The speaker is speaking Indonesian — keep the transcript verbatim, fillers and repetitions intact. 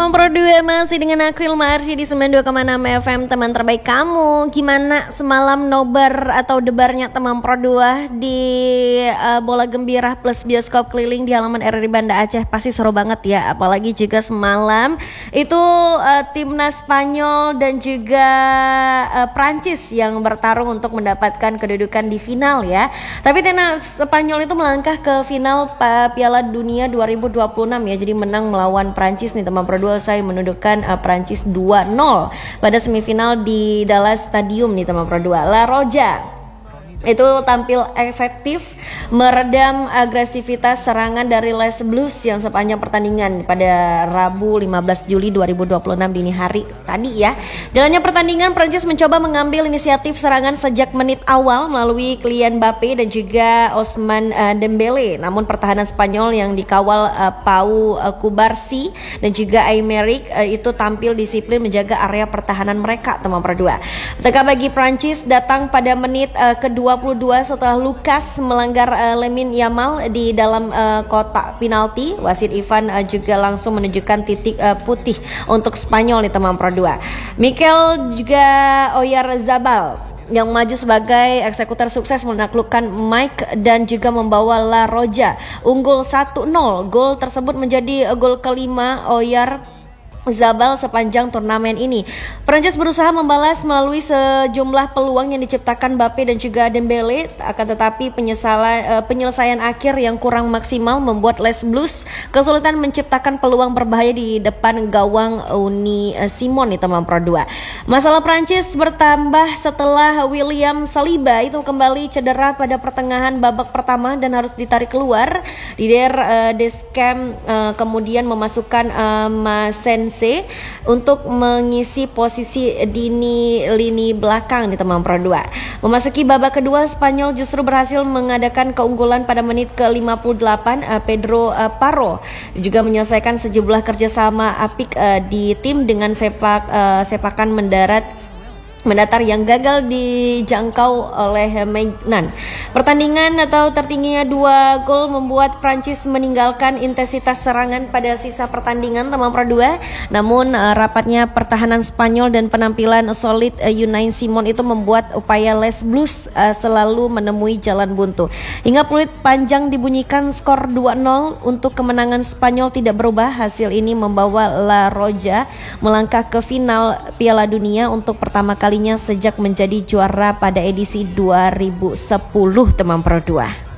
teman Pro dua, masih dengan aku Ilma Arsy di sembilan puluh dua koma enam F M, teman terbaik kamu. Gimana semalam nobar atau debarnya teman Pro dua di uh, bola gembira plus bioskop keliling di halaman R R I Banda Aceh? Pasti seru banget ya, apalagi juga semalam itu uh, timnas Spanyol dan juga uh, Prancis yang bertarung untuk mendapatkan kedudukan di final ya. Tapi timnas Spanyol itu melangkah ke final uh, Piala Dunia dua ribu dua puluh enam ya, jadi menang melawan Prancis nih teman Pro dua. Saya menundukkan uh, Prancis dua nol pada semifinal di Dallas Stadium nih teman Pro dua. La Roja itu tampil efektif meredam agresivitas serangan dari Les Blues yang sepanjang pertandingan pada Rabu lima belas Juli dua ribu dua puluh enam dini hari tadi ya. Jalannya pertandingan, Prancis mencoba mengambil inisiatif serangan sejak menit awal melalui Kylian Mbappe dan juga Ousmane uh, Dembele. Namun pertahanan Spanyol yang dikawal uh, Pau uh, Cubarsí dan juga Aymeric uh, itu tampil disiplin menjaga area pertahanan mereka teman Pro dua. Teka bagi Prancis datang pada menit uh, kedua dua puluh dua setelah Lucas melanggar uh, Lamine Yamal di dalam uh, kotak penalti. Wasit Ivan uh, juga langsung menunjukkan titik uh, putih untuk Spanyol di teman Pro dua. Mikel juga Oyarzabal yang maju sebagai eksekutor sukses menaklukkan Mike dan juga membawa La Roja unggul satu nol. Gol tersebut menjadi gol kelima Oyar Zabal sepanjang turnamen ini. Prancis berusaha membalas melalui sejumlah peluang yang diciptakan Mbappe dan juga Dembele, akan tetapi penyesalan, uh, penyelesaian akhir yang kurang maksimal membuat Les Blues kesulitan menciptakan peluang berbahaya di depan gawang Uni Simon di teman Pro dua. Masalah Prancis bertambah setelah William Saliba itu kembali cedera pada pertengahan babak pertama dan harus ditarik keluar. Didier uh, Deschamps uh, kemudian memasukkan uh, Masen untuk mengisi posisi dini lini belakang di teman Pro dua. Memasuki babak kedua, Spanyol justru berhasil mengadakan keunggulan pada menit ke lima puluh delapan. uh, Pedro uh, Parro juga menyelesaikan sejumlah kerjasama apik uh, di tim dengan sepak uh, sepakan mendarat mendatar yang gagal dijangkau oleh Maignan. Pertandingan atau tertingginya dua gol membuat Prancis meninggalkan intensitas serangan pada sisa pertandingan teman Pro dua. Namun uh, rapatnya pertahanan Spanyol dan penampilan solid uh, Unai Simon itu membuat upaya Les Blues uh, selalu menemui jalan buntu. Hingga peluit panjang dibunyikan, skor dua nol untuk kemenangan Spanyol tidak berubah. Hasil ini membawa La Roja melangkah ke final Piala Dunia untuk pertama kali kalinya sejak menjadi juara pada edisi dua ribu sepuluh teman Pro dua.